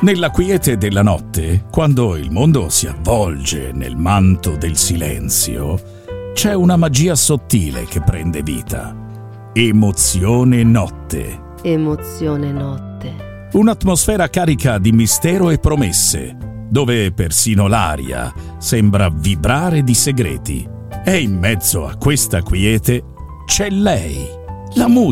Nella quiete della notte, quando il mondo si avvolge nel manto del silenzio, c'è una magia sottile che prende vita. Emozione notte. Emozione notte. Un'atmosfera carica di mistero e promesse, dove persino l'aria sembra vibrare di segreti. E in mezzo a questa quiete c'è lei, la musica.